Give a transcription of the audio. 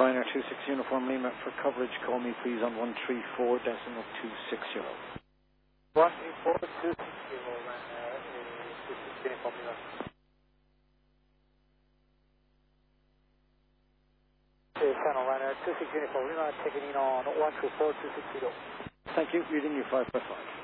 Ryanair 26 Uniform Lima for coverage. Call me please on 134.260. 134.260, Ryanair 26 Uniform Lima. Channel Ryanair 26 Uniform Lima, checking in on 124.260. Thank you. Reading you 5 by 5.